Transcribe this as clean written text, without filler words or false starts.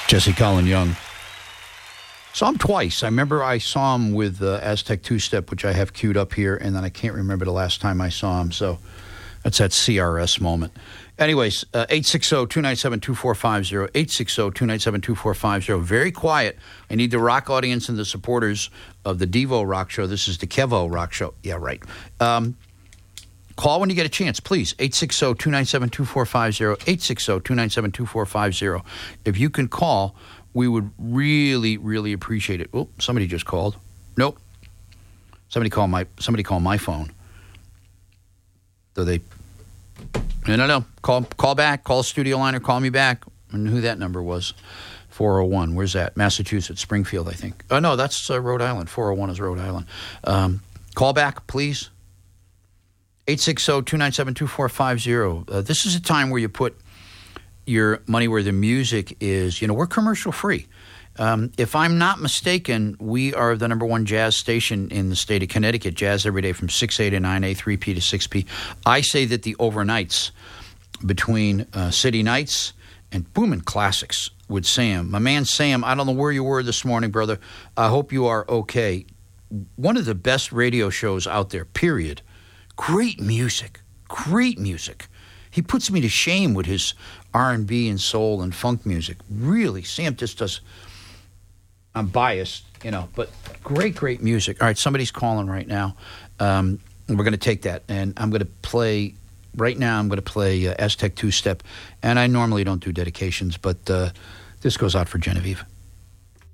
Jesse Colin Young. Saw him twice. I remember I saw him with Aztec Two-Step, which I have queued up here, and then I can't remember the last time I saw him, so that's that CRS moment. Anyways, 860-297-2450, 860-297-2450. Very quiet. I need the rock audience and the supporters of the Devo Rock Show. This is the Kevo Rock Show. Yeah, right. Call when you get a chance, please. 860-297-2450, 860-297-2450. If you can call, we would really, really appreciate it. Oh, somebody just called. Nope. Somebody call my phone. So they... No. Call back. Call studio line or call me back. I knew who that number was. 401. Where's that? Massachusetts, Springfield, I think. Oh, no, that's Rhode Island. 401 is Rhode Island. Call back, please. 860-297-2450. This is a time where you put your money where the music is. You know, we're commercial free. If I'm not mistaken, we are the number one jazz station in the state of Connecticut. Jazz every day from 6A to 9A, 3P to 6P. I say that the overnights between City Nights and Boomin' Classics with Sam. My man Sam, I don't know where you were this morning, brother. I hope you are okay. One of the best radio shows out there, period. Great music. Great music. He puts me to shame with his R&B and soul and funk music. Really, Sam just does... I'm biased, you know, but great music. All right, somebody's calling right now. We're going to take that, and I'm going to play, right now I'm going to play Aztec Two-Step, and I normally don't do dedications, but this goes out for Genevieve.